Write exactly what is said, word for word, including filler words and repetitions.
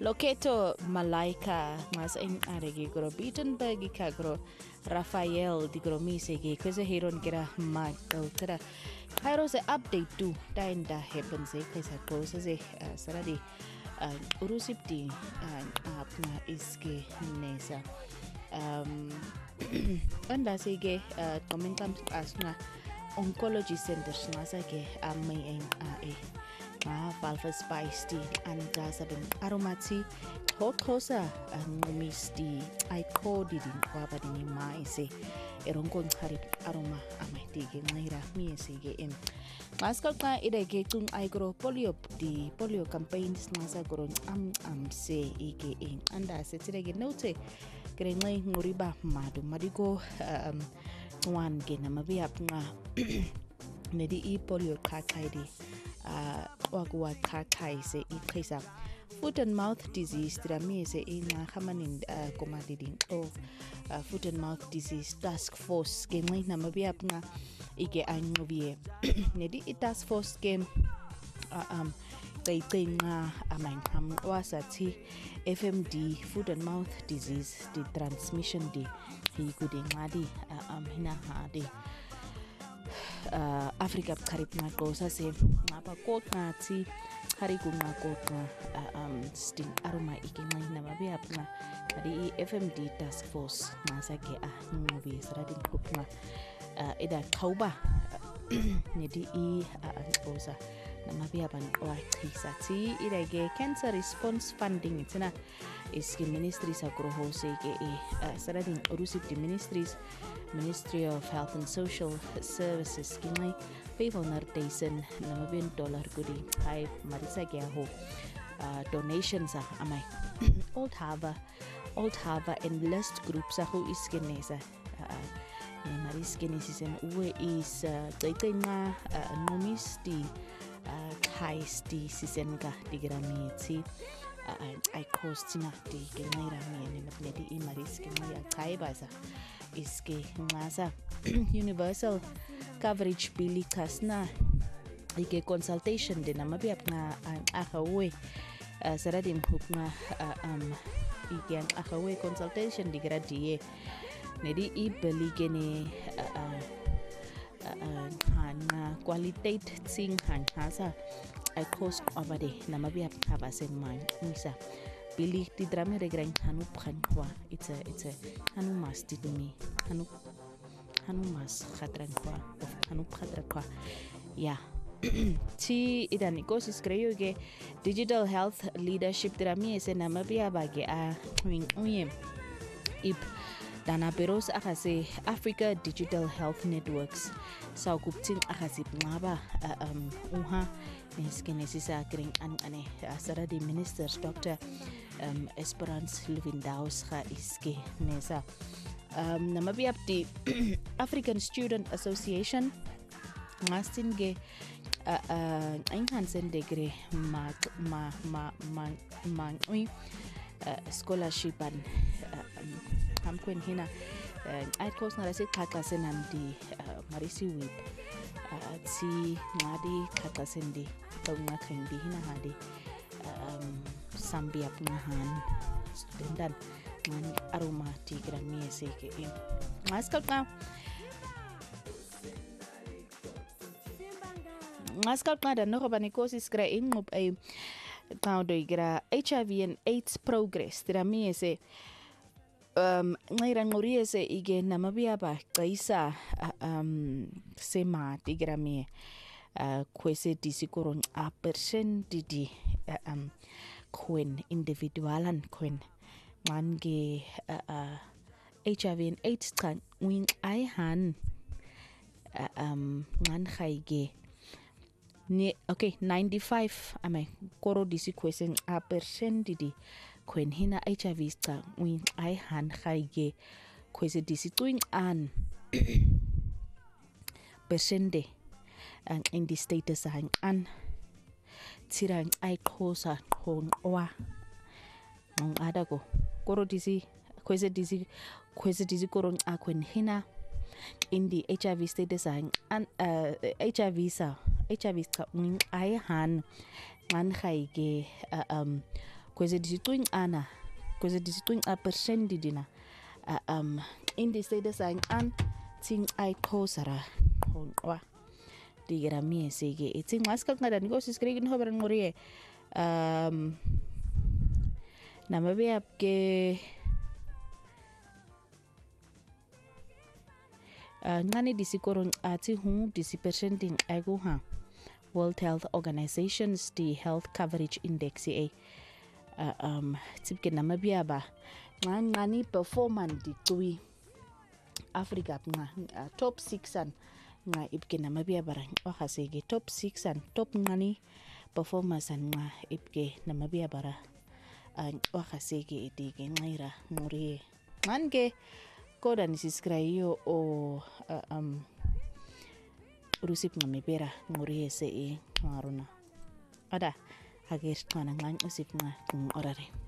Loketo Malaika mas en aregi gro Beatenberg kagro Rafael di gro misegi kweze hiron gira Michael tera Cairo se update tu dain da happen se kweza kosa se saradi urusipti apna iske nesa um anda sege komentam asna oncology center nasa ke amai en ae ma valve spice di anda saben aromati hokosa ngumisti ai kodi din kwaba din mai se erongon hari aroma amai tige ngira mi sege em maska ka ide ke tung ai gro polio di polio campaigns nasa gro am am se ige en anda se tirege note grengai nguriba madu madiko um wan gena mabia nga nedi i polio kakaidi uh wakwa kakai se iqhisa foot and mouth disease tramie se inga khamanin komadidin of foot and mouth disease task force gemai namabia nga ike angovie nedi i task force game um tayinga amain ham wasati F M D foot and mouth disease the transmission di hikuding ngadi um hina hadi uh, Africa karib ngakosa se ngapa kokati hari kungakota um sting aroma ikimai namabia nga adi F M D task force masake ah ngobi sradin kopma ida khauba nedi i ankosa namabia ban oakhisa ti irege cancer response funding itina iski ministries agroho sege e saradin urusip di ministries Ministry of Health and Social Services kinai people nartation namabian dollar gudi hai marisa geho donations ah amai old hava old hava and list groups aho iskenesa maris kenesisen uwe is taitinga nomisti kaisti sisenga digramiti I cost na di genera mi ne di imaris kenaya kaibasa iske ngasa universal coverage bill kasna ike consultation de namabia na akawe saradim hukna um ike akawe consultation di gradie ne di i beligene hana qualitative thing han hasa I cost abade namabia habasen man misa bili di drama regran hanu pranqwa it's a it's a hanu mas didmi hanu hanu mas khatranqwa hanu khatranqwa ya ti idan ikosis creo que digital health leadership drama ese namabia bage a wing uyem ip dana peros akase Africa Digital Health Networks sa kupting akase ngaba um uha neskenesisa kring an ane asara di ministers Doctor um Esperance Luvindaus kha iske nesa um namabia di African Student Association ngastin ge uh inhan sendegre ma ma ma ma ma scholarship an hamkwen hina I course na rase khakase nandi marisi wip ti ngadi khakasendi tawna khandi hina hadi um sambia pnahan studentan man aroma ti grami seke in maska ka maska ka da no bani courses kra in ngop ay tawdo igra H I V and AIDS progress trami ese um ngaira ngoriese ige namabia ba kaisa um sema digrami uh kwese disikoron a person didi um kwen individualan kwen mange uh H I V and AIDS kan wing I han um man khaige ni okay ninety-five ame koro disikwesen a person didi kwen hina H I V sta win I han khaige kwese disituing an persende ang in the status hang an tirang ai khosa khon wa ngong adago koro disi kwese disi kwese disi koron akwen hina in the H I V status hang an uh, H I V sa H I V sta win I han man khaige uh, um kweze disituing ana kweze disituing a percent dina uh, um indi sede sang an ting ai kosara honqwa digira mie sege iting maska ngada niko siskrigen hober ngorie um namabe apke uh, ngani disikoron ati hu disi percenting aigo ha World Health Organization's the Health Coverage Index e uh, um tipke namabia ba ngani performance di tui Africa nga uh, top six an nga ipke namabia barang wakasege top six an top ngani performance an nga ipke namabia bara uh, wakasege idige ngaira ngurie ngange koda nisiskrayo o uh, um rusip ngamibera ngurie se e ngaruna ada agir kana ngan usip nga orare